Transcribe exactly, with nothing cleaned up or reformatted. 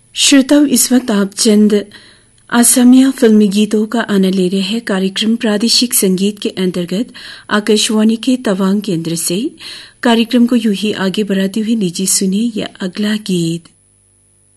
श्रोताओं, इस वक्त आप चंद असमिया फिल्मी गीतों का आनंद ले रहे हैं। कार्यक्रम प्रादेशिक संगीत के अंतर्गत आकाशवाणी के तवांग केंद्र से। कार्यक्रम को यूं ही आगे बढ़ाते हुए लीजिए सुनिए यह अगला गीत।